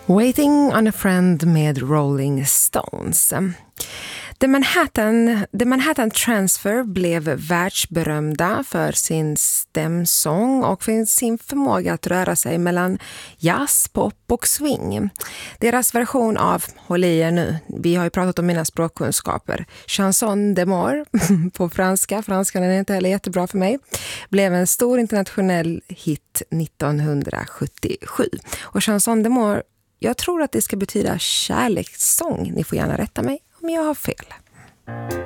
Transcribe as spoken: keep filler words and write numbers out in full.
Waiting on a Friend med Rolling Stones. The Manhattan, The Manhattan Transfer blev världsberömda för sin stämsång och för sin förmåga att röra sig mellan jazz, pop och swing. Deras version av Håll i er nu, vi har ju pratat om mina språkkunskaper, Chanson d'amour på franska, franskan är inte heller jättebra för mig, blev en stor internationell hit nittonhundrasjuttiosju. Och Chanson d'amour, jag tror att det ska betyda kärlekssång. Ni får gärna rätta mig om jag har fel.